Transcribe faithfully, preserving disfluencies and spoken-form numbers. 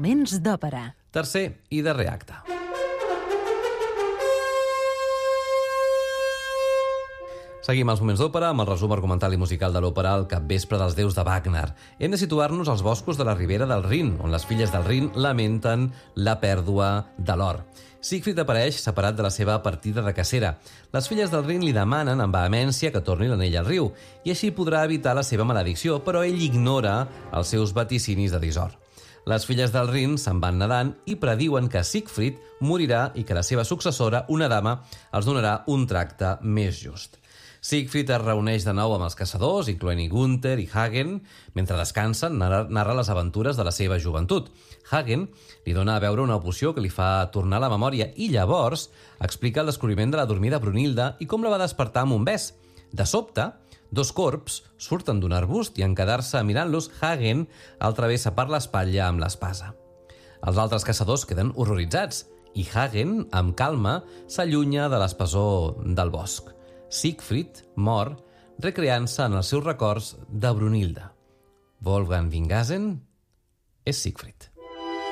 Moments d'òpera. Tercer i darrer acte. Seguim els Moments d'Òpera amb el resum argumental i musical de l'òpera El capvespre dels déus de Wagner. Hem de situar-nos als boscos de la ribera del Rin, on les filles del Rin lamenten la pèrdua de l'or. Siegfried apareix separat de la seva partida de cacera. Les filles del Rin li demanen amb vehemència que torni l'anell al riu, i així podrà evitar la seva maledicció, però ell ignora els seus vaticinis de dissort. Les filles del Rin se'n van nedant i prediuen que Siegfried morirà i que la seva successora, una dama, els donarà un tracte més just. Siegfried es reuneix de nou amb els caçadors, incloent-hi Gunther i Hagen. Mentre descansen, narra, narra les aventures de la seva joventut. Hagen li dona a veure una poció que li fa tornar la memòria i llavors explica el descobriment de la dormida Brunilda i com la va despertar amb un bes. De sobte, dos corps surten d'un arbust i en quedar-se mirant-los, Hagen el travessa per l'espatlla amb l'espasa. Els altres caçadors queden horroritzats i Hagen, amb calma, s'allunya de l'espessor del bosc. Siegfried mor recreant-se en els seus records de Brunilda. Wolfgang Winghasen és Siegfried.